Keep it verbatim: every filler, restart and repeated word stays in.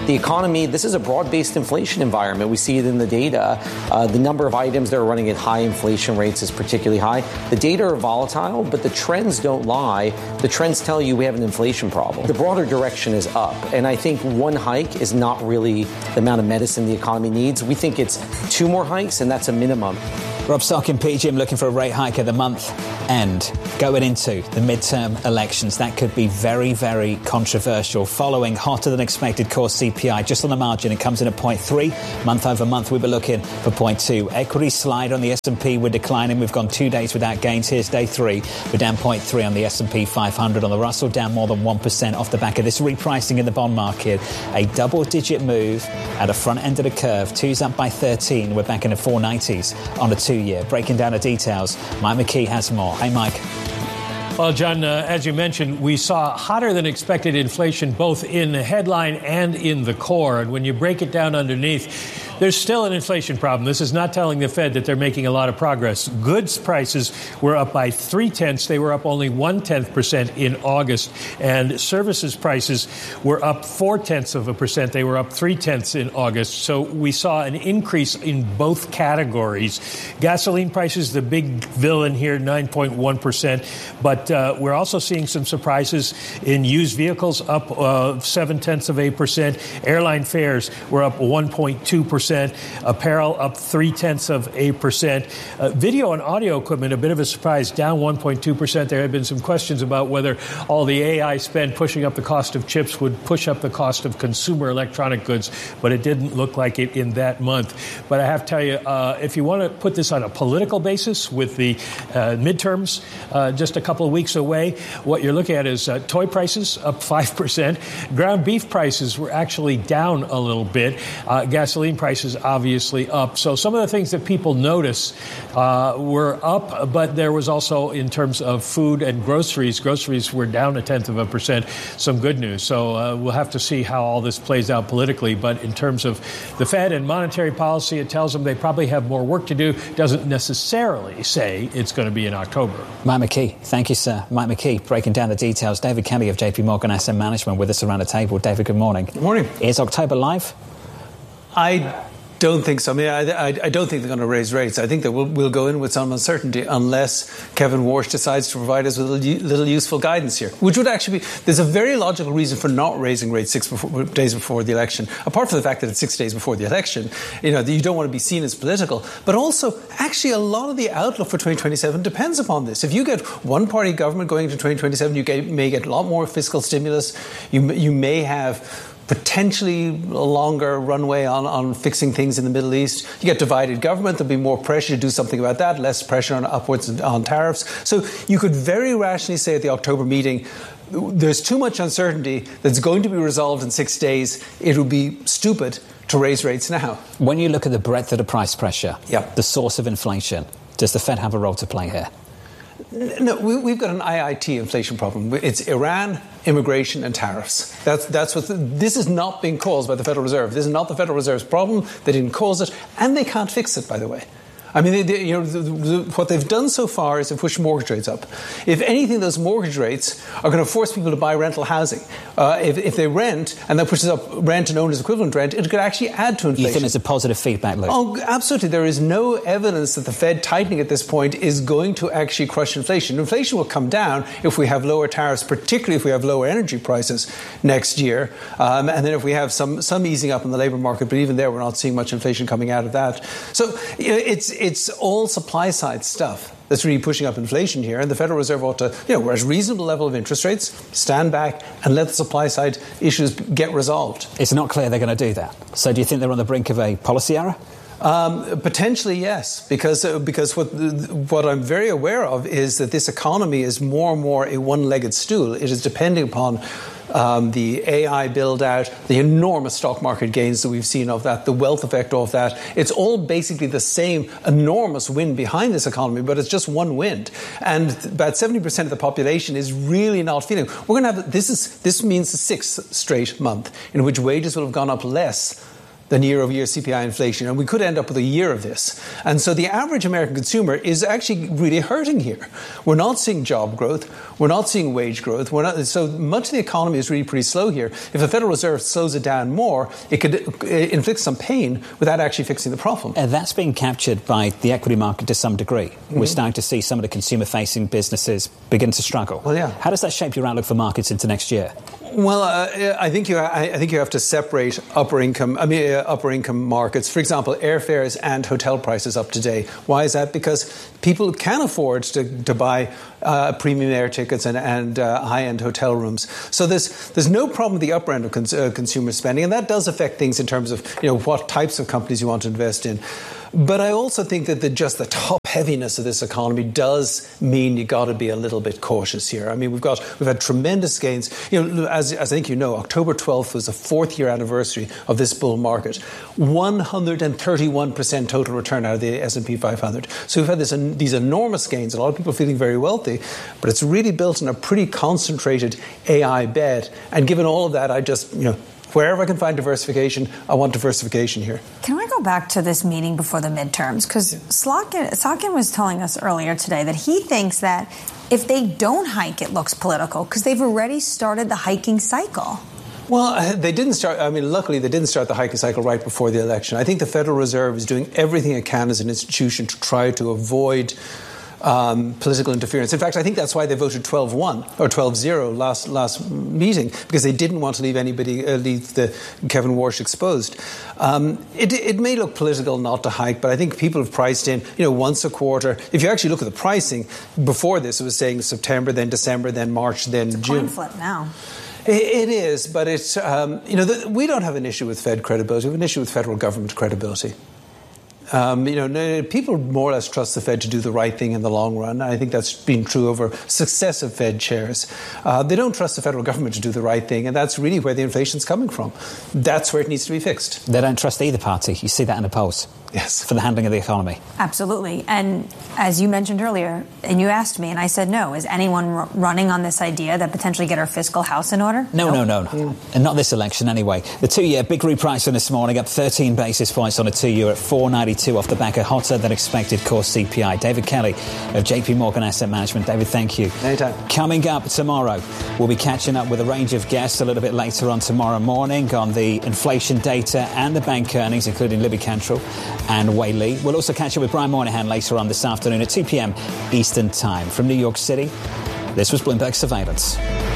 The economy, this is a broad-based inflation environment. We see it in the data. Uh, the number of items that are running at high inflation rates is particularly high. The data are volatile, but the trends don't lie. The trends tell you we have an inflation problem. The broader direction is up, and I think one hike is not really the amount of medicine the economy needs. We think it's two more hikes, and that's a minimum. Rob Stock in P G M looking for a rate hike at the month end. Going into the midterm elections, that could be very, very controversial. Following hotter than expected core C P I, just on the margin, it comes in at zero point three. Month over month, we were looking for zero point two. Equity slide on the S and P, we're declining. We've gone two days without gains. Here's day three. We're down zero point three on the S and P five hundred. On the Russell, down more than one percent off the back of this repricing in the bond market. A double-digit move at the front end of the curve. Two's up by thirteen. We're back in the four nineties on the two-year. Breaking down the details, Mike McKee has more. Hey, Mike. Well, John, uh, as you mentioned, we saw hotter than expected inflation both in the headline and in the core. And when you break it down underneath, there's still an inflation problem. This is not telling the Fed that they're making a lot of progress. Goods prices were up by three-tenths. They were up only one-tenth percent in August. And services prices were up four-tenths of a percent. They were up three-tenths in August. So we saw an increase in both categories. Gasoline prices, the big villain here, nine point one percent. But uh, we're also seeing some surprises in used vehicles, up uh, seven-tenths of a percent. Airline fares were up one point two percent. Apparel up three-tenths of a percent. Uh, video and audio equipment, a bit of a surprise, down one point two percent. There had been some questions about whether all the A I spend pushing up the cost of chips would push up the cost of consumer electronic goods, but it didn't look like it in that month. But I have to tell you, uh, if you want to put this on a political basis with the uh, midterms uh, just a couple of weeks away, what you're looking at is uh, toy prices up five percent. Ground beef prices were actually down a little bit. Uh, gasoline prices is obviously up. So some of the things that people notice uh, were up, but there was also, in terms of food and groceries, groceries were down a tenth of a percent. Some good news. So uh, we'll have to see how all this plays out politically. But in terms of the Fed and monetary policy, it tells them they probably have more work to do. Doesn't necessarily say it's going to be in October. Mike McKee, thank you, sir. Mike McKee breaking down the details. David Kelly of J P Morgan Asset Management with us around the table. David, good morning. Good morning. Is October live? I don't think so. I mean, I, I, I don't think they're going to raise rates. I think that we'll, we'll go in with some uncertainty unless Kevin Warsh decides to provide us with a little, little useful guidance here, which would actually be, there's a very logical reason for not raising rates six before, days before the election, apart from the fact that it's six days before the election, you know, you don't want to be seen as political, but also actually a lot of the outlook for twenty twenty-seven depends upon this. If you get one-party government going into twenty twenty-seven, you get, may get a lot more fiscal stimulus. You, you may have potentially a longer runway on, on fixing things in the Middle East. You get divided government, there'll be more pressure to do something about that, less pressure on upwards on tariffs. So you could very rationally say at the October meeting, there's too much uncertainty that's going to be resolved in six days. It would be stupid to raise rates now. When you look at the breadth of the price pressure, yeah. the source of inflation, does the Fed have a role to play here? No, we, we've got an I I T inflation problem. It's Iran, immigration, and tariffs. That's that's what. The, this is not being caused by the Federal Reserve. This is not the Federal Reserve's problem. They didn't cause it, and they can't fix it, by the way. I mean, they, they, you know, the, the, what they've done so far is to push mortgage rates up. If anything, those mortgage rates are going to force people to buy rental housing. Uh, if, if they rent, and that pushes up rent and owner's equivalent rent, it could actually add to inflation. You think there's a positive feedback loop? Oh, absolutely. There is no evidence that the Fed tightening at this point is going to actually crush inflation. Inflation will come down if we have lower tariffs, particularly if we have lower energy prices next year. Um, and then if we have some, some easing up in the labour market, but even there we're not seeing much inflation coming out of that. So you know, it's It's all supply-side stuff that's really pushing up inflation here. And the Federal Reserve ought to, you know, we're at a reasonable level of interest rates, stand back and let the supply-side issues get resolved. It's not clear they're going to do that. So do you think they're on the brink of a policy error? Um, potentially, yes, because uh, because what what I'm very aware of is that this economy is more and more a one-legged stool. It is depending upon um, the A I build-out, the enormous stock market gains that we've seen of that, the wealth effect of that. It's all basically the same enormous wind behind this economy, but it's just one wind. And about seventy percent of the population is really not feeling. We're going to have this is this means the sixth straight month in which wages will have gone up less than year-over-year C P I inflation, and we could end up with a year of this. And so the average American consumer is actually really hurting here. We're not seeing job growth. We're not seeing wage growth. We're not, so much of the economy is really pretty slow here. If the Federal Reserve slows it down more, it could inflict some pain without actually fixing the problem. Uh, that's being captured by the equity market to some degree. Mm-hmm. We're starting to see some of the consumer-facing businesses begin to struggle. Well, yeah. How does that shape your outlook for markets into next year? Well, uh, I think you. I, I think you have to separate upper income. I mean, uh, upper income markets. For example, airfares and hotel prices up today. Why is that? Because people can afford to, to buy uh, premium air tickets and, and uh, high-end hotel rooms. So there's there's no problem with the upper end of cons- uh, consumer spending, and that does affect things in terms of you know what types of companies you want to invest in. But I also think that the, just the top heaviness of this economy does mean you got to be a little bit cautious here. I mean, we've got we've had tremendous gains. You know, as, as I think you know, October twelfth was the fourth year anniversary of this bull market. one hundred thirty-one percent total return out of the S and P five hundred. So we've had this, these enormous gains. A lot of people feeling very wealthy, but it's really built on a pretty concentrated A I bet. And given all of that, I just you know. Wherever I can find diversification, I want diversification here. Can I go back to this meeting before the midterms? Because Slotkin, Slotkin was telling us earlier today that he thinks that if they don't hike, it looks political because they've already started the hiking cycle. Well, they didn't start, I mean, luckily they didn't start the hiking cycle right before the election. I think the Federal Reserve is doing everything it can as an institution to try to avoid Um, political interference. In fact, I think that's why they voted twelve one or twelve zero last last meeting, because they didn't want to leave anybody, uh, leave the Kevin Warsh exposed. Um, it, it may look political not to hike, but I think people have priced in, you know, once a quarter. If you actually look at the pricing, before this it was saying September, then December, then March, then it's a June. coin flip now. It is, but it's, um, you know, the, we don't have an issue with Fed credibility. We have an issue with federal government credibility. Um, you know, people more or less trust the Fed to do the right thing in the long run. I think that's been true over successive Fed chairs. Uh, they don't trust the federal government to do the right thing, and that's really where the inflation's coming from. That's where it needs to be fixed. They don't trust either party. You see that in the polls. Yes. For the handling of the economy. Absolutely. And as you mentioned earlier, and you asked me, and I said no, is anyone r- running on this idea that potentially get our fiscal house in order? No, nope. no, no. no. Mm. And not this election anyway. The two-year big repricing this morning, up thirteen basis points on a two-year at four ninety-two off the back of hotter than expected core C P I. David Kelly of J P Morgan Asset Management. David, thank you. Anytime. Coming up tomorrow, we'll be catching up with a range of guests a little bit later on tomorrow morning on the inflation data and the bank earnings, including Libby Cantrell and Wei Lee. We'll also catch up with Brian Moynihan later on this afternoon at two p.m. Eastern Time. From New York City, this was Bloomberg Surveillance.